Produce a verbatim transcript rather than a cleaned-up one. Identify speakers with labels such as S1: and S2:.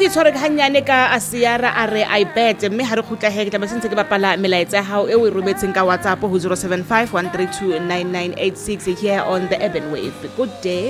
S1: di tshware hanyane ka Asiara a re I bet mme ha re khutla he ke tla se ntse ke bapala melaetsa ya hao e o e rometseng ka WhatsApp ho zero seven five one three two nine nine eight six here on the Urban Wave. Good day.